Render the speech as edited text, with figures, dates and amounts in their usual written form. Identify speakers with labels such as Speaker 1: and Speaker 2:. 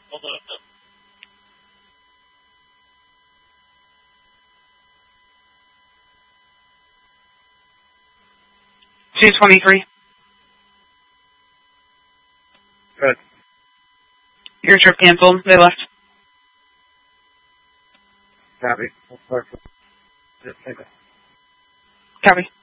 Speaker 1: Hold on.
Speaker 2: 223.
Speaker 3: Good.
Speaker 2: Your trip canceled. They left.
Speaker 3: Copy. We'll start. Just take it.
Speaker 2: Copy.